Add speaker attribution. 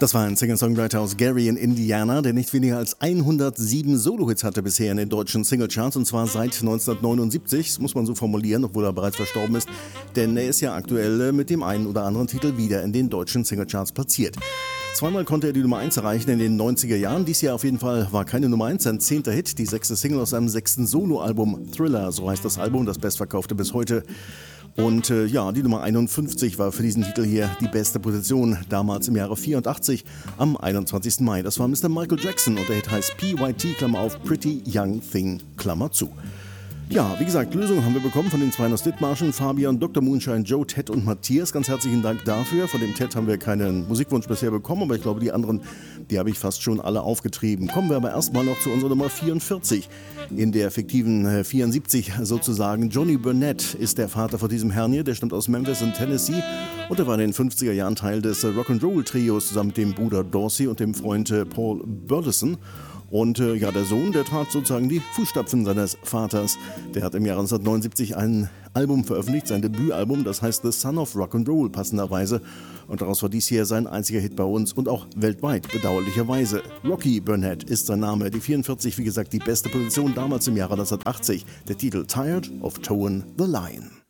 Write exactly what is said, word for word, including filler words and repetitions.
Speaker 1: Das war ein Singer-Songwriter aus Gary in Indiana, der nicht weniger als hundertsieben Solo-Hits hatte bisher in den deutschen Singlecharts, und zwar seit neunzehnhundertneunundsiebzig, das muss man so formulieren, obwohl er bereits verstorben ist, denn er ist ja aktuell mit dem einen oder anderen Titel wieder in den deutschen Singlecharts platziert. Zweimal konnte er die Nummer eins erreichen in den neunziger Jahren, dies Jahr auf jeden Fall war keine Nummer eins, sein zehnter Hit, die sechste Single aus seinem sechsten Soloalbum, Thriller, so heißt das Album, das bestverkaufte bis heute. Und äh, ja, die Nummer einundfünfzig war für diesen Titel hier die beste Position, damals im Jahre vierundachtzig, am einundzwanzigsten Mai. Das war Mister Michael Jackson und der Hit heißt P Y T, Klammer auf, Pretty Young Thing, Klammer zu. Ja, wie gesagt, Lösungen haben wir bekommen von den zwei aus Dithmarschen, Fabian, Doktor Moonshine, Joe, Ted und Matthias. Ganz herzlichen Dank dafür. Von dem Ted haben wir keinen Musikwunsch bisher bekommen, aber ich glaube, die anderen, die habe ich fast schon alle aufgetrieben. Kommen wir aber erstmal noch zu unserer Nummer vierundvierzig. In der fiktiven vierundsiebzig sozusagen. Johnny Burnett ist der Vater von diesem Herrn hier. Der stammt aus Memphis in Tennessee und er war in den fünfziger Jahren Teil des Rock'n'Roll-Trios zusammen mit dem Bruder Dorsey und dem Freund Paul Burleson. Und äh, ja, der Sohn, der trat sozusagen die Fußstapfen seines Vaters. Der hat im Jahre neunzehnhundertneunundsiebzig ein Album veröffentlicht, sein Debütalbum, das heißt The Son of Rock'n'Roll, passenderweise. Und daraus war dies hier sein einziger Hit bei uns und auch weltweit, bedauerlicherweise. Rocky Burnett ist sein Name. Die vierundvierzig, wie gesagt, die beste Position damals im Jahre neunzehnhundertachtzig. Der Titel Tired of Towing the Line.